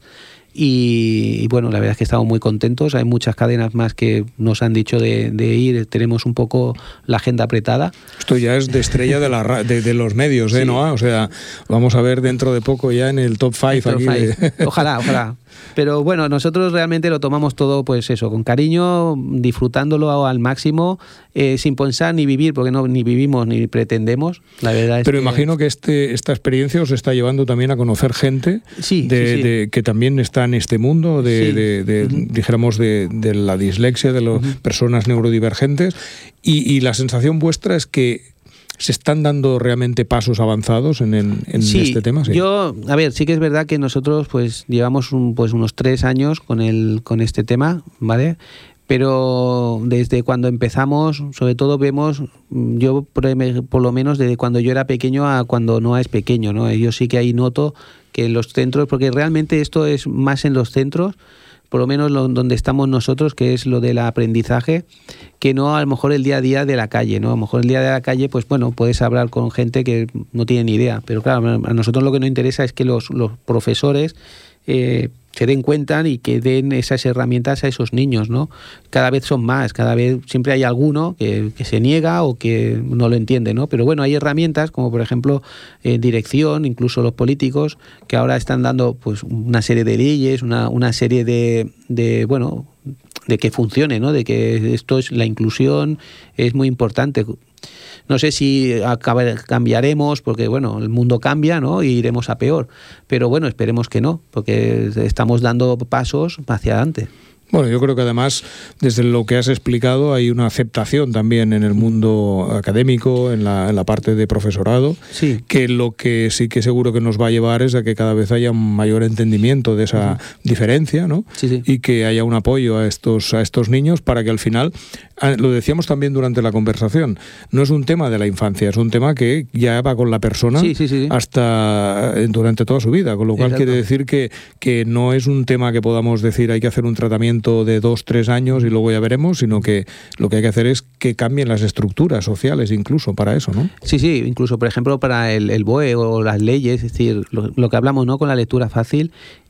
y bueno, la verdad es que estamos muy contentos. Hay muchas cadenas más que nos han dicho de ir, tenemos un poco la agenda apretada. Esto ya es de estrella de los medios, sí. ¿No? O sea, vamos a ver dentro de poco ya en el top 5 aquí. Ojalá. Pero bueno, nosotros realmente lo tomamos todo, pues eso, con cariño, disfrutándolo al máximo, sin pensar ni vivir, porque ni vivimos ni pretendemos. La verdad es. Pero imagino que esta experiencia os está llevando también a conocer gente que también está en este mundo dijéramos, de la dislexia, de las personas neurodivergentes, y la sensación vuestra es que ¿se están dando realmente pasos avanzados en este tema? Sí. A ver, sí que es verdad que nosotros pues llevamos unos 3 años con este tema, ¿vale? Pero desde cuando empezamos, sobre todo vemos, yo por lo menos desde cuando yo era pequeño a cuando Noa es pequeño, ¿no? Yo sí que ahí noto que en los centros, porque realmente esto es más en los centros, por lo menos donde estamos nosotros, que es lo del aprendizaje, que no a lo mejor el día a día de la calle, ¿no? A lo mejor el día de la calle, pues bueno, puedes hablar con gente que no tiene ni idea, pero claro, a nosotros lo que nos interesa es que los profesores se den cuenta y que den esas herramientas a esos niños, ¿no? Cada vez son más, cada vez siempre hay alguno que se niega o que no lo entiende, ¿no? Pero bueno, hay herramientas como por ejemplo dirección, incluso los políticos, que ahora están dando pues una serie de leyes, una serie de que funcione, ¿no? De que esto es la inclusión, es muy importante. No sé si cambiaremos, porque bueno, el mundo cambia, ¿no? Y iremos a peor. Pero bueno, esperemos que no, porque estamos dando pasos hacia adelante. Bueno, yo creo que además, desde lo que has explicado, hay una aceptación también en el mundo académico, en la parte de profesorado, sí. Que lo que sí que seguro que nos va a llevar es a que cada vez haya un mayor entendimiento de esa diferencia, ¿no? Sí. Y que haya un apoyo a estos niños para que al final, lo decíamos también durante la conversación, no es un tema de la infancia, es un tema que ya va con la persona hasta durante toda su vida, con lo cual quiere decir que no es un tema que podamos decir hay que hacer un tratamiento de 2-3 años y luego ya veremos, sino que lo que hay que hacer es que cambien las estructuras sociales incluso para eso, ¿no? Sí, incluso por ejemplo para el BOE o las leyes, es decir, lo que hablamos, ¿no? Con la lectura fácil,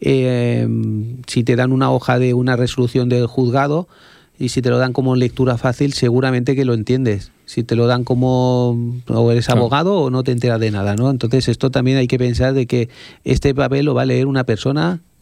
si te dan una hoja de una resolución del juzgado y si te lo dan como lectura fácil, seguramente que lo entiendes. Si te lo dan como o eres abogado o no te enteras de nada, ¿no? Entonces esto también hay que pensar de que este papel lo va a leer una persona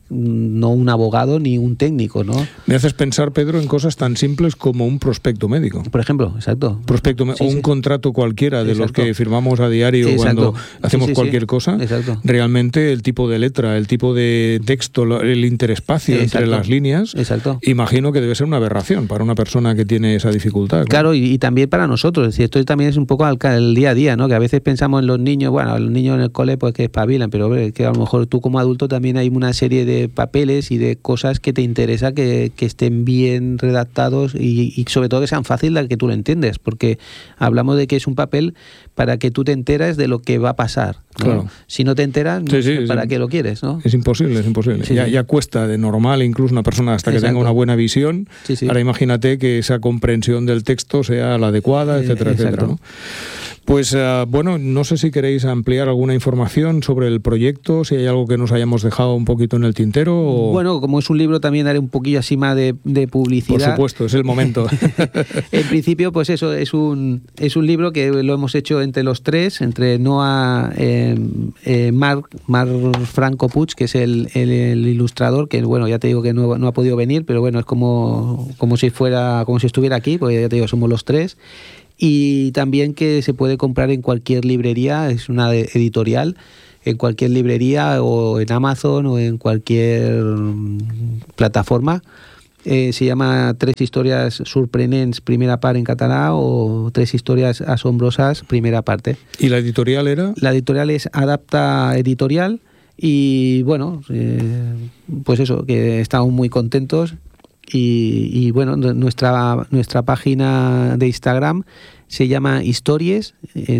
no un abogado ni un técnico, ¿no? Me haces pensar, Pedro, en cosas tan simples como un prospecto médico. Por ejemplo, exacto. O un contrato cualquiera de los que firmamos a diario cuando hacemos cualquier cosa. Exacto. Realmente el tipo de letra, el tipo de texto, el interespacio entre las líneas, imagino que debe ser una aberración para una persona que tiene esa dificultad, ¿no? Claro, y también para nosotros. Es decir, esto también es un poco el día a día, ¿no? Que a veces pensamos en los niños, bueno, los niños en el cole pues que espabilan, pero que a lo mejor tú como adulto también hay una serie de papeles y de cosas que te interesa que estén bien redactados y sobre todo que sean fáciles de que tú lo entiendes, porque hablamos de que es un papel para que tú te enteres de lo que va a pasar, ¿no? Claro. Si no te enteras, ¿para qué lo quieres, no? Es imposible. Ya cuesta de normal incluso una persona hasta que tenga una buena visión. Ahora imagínate que esa comprensión del texto sea la adecuada, etcétera, ¿no? Pues bueno, no sé si queréis ampliar alguna información sobre el proyecto, si hay algo que nos hayamos dejado un poquito en el tintero. O... Bueno, como es un libro, también daré un poquillo así más de publicidad. Por supuesto, es el momento. En principio, pues eso, es un libro que lo hemos hecho entre los tres, entre Noa, Marc Franco Puig, que es el ilustrador, que bueno, ya te digo que no ha podido venir, pero bueno, es como si estuviera aquí, porque ya te digo, somos los tres. Y también que se puede comprar en cualquier librería, es una editorial, en cualquier librería o en Amazon o en cualquier plataforma. Se llama 3 historias sorprenents, primera part en catalán, o 3 historias asombrosas, primera parte. ¿Y la editorial era? La editorial es Adapta Editorial y bueno, pues eso, que estamos muy contentos. Y bueno, nuestra página de Instagram se llama Historias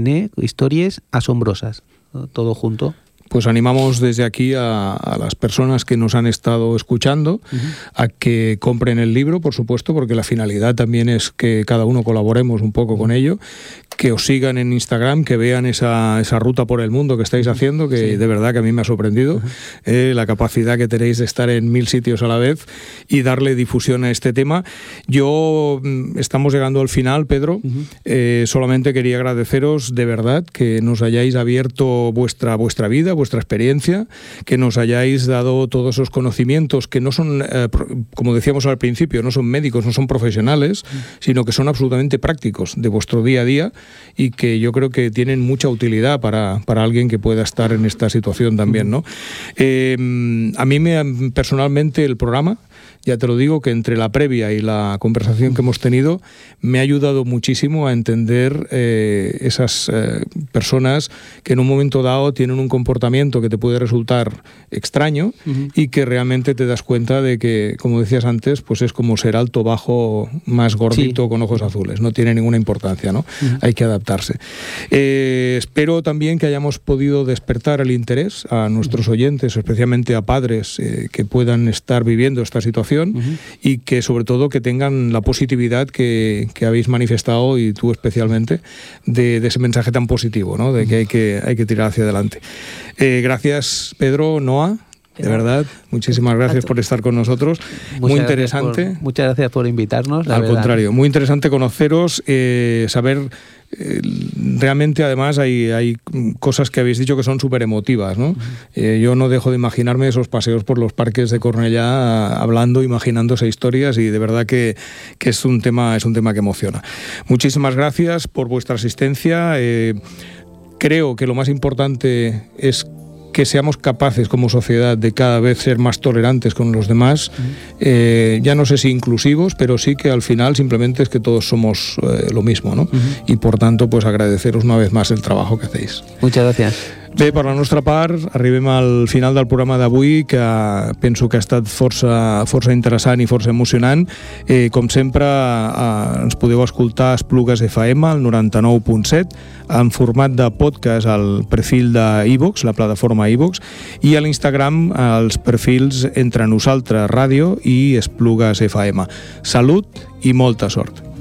Asombrosas, ¿no? Todo junto. Pues animamos desde aquí a las personas que nos han estado escuchando a que compren el libro, por supuesto, porque la finalidad también es que cada uno colaboremos un poco con ello, que os sigan en Instagram, que vean esa ruta por el mundo que estáis haciendo, que de verdad que a mí me ha sorprendido, la capacidad que tenéis de estar en 1000 sitios a la vez y darle difusión a este tema. Estamos llegando al final, Pedro. Solamente quería agradeceros de verdad que nos hayáis abierto vuestra vida, vuestra experiencia, que nos hayáis dado todos esos conocimientos que no son, como decíamos al principio, no son médicos, no son profesionales, sino que son absolutamente prácticos de vuestro día a día y que yo creo que tienen mucha utilidad para alguien que pueda estar en esta situación también, ¿no? A mí personalmente el programa, ya te lo digo, que entre la previa y la conversación que hemos tenido me ha ayudado muchísimo a entender esas personas que en un momento dado tienen un comportamiento que te puede resultar extraño y que realmente te das cuenta de que, como decías antes, pues es como ser alto, bajo, más gordito, con ojos azules. No tiene ninguna importancia, ¿no? Hay que adaptarse. Espero también que hayamos podido despertar el interés a nuestros oyentes, especialmente a padres que puedan estar viviendo esta situación y que sobre todo que tengan la positividad que habéis manifestado, y tú especialmente, de ese mensaje tan positivo, ¿no? De que hay que tirar hacia adelante. Gracias, Pedro, Noa. De verdad, muchísimas gracias por estar con nosotros. Muy interesante. Muchas gracias por invitarnos. Al contrario, muy interesante conoceros, saber. Realmente, además, hay cosas que habéis dicho que son súper emotivas, ¿no? Yo no dejo de imaginarme esos paseos por los parques de Cornellá hablando, imaginándose historias, y de verdad que es un tema que emociona. Muchísimas gracias por vuestra asistencia. Creo que lo más importante es que seamos capaces como sociedad de cada vez ser más tolerantes con los demás, ya no sé si inclusivos, pero sí que al final simplemente es que todos somos lo mismo, ¿no? Y por tanto, pues agradeceros una vez más el trabajo que hacéis. Muchas gracias. Bé, per la nostra part, arribem al final del programa d'avui, que penso que ha estat força interessant i força emocionant. Com sempre, ens podeu escoltar a Esplugues FM, al 99.7, en format de podcast al perfil d'iVox, la plataforma iVox, i a l'Instagram els perfils Entre Nosaltres Ràdio i Esplugues FM. Salut i molta sort.